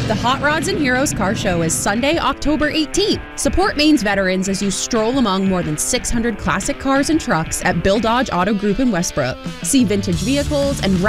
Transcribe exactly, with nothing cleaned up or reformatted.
The Hot Rods and Heroes Car Show is Sunday, October eighteenth. Support Maine's veterans as you stroll among more than six hundred classic cars and trucks at Bill Dodge Auto Group in Westbrook. See vintage vehicles and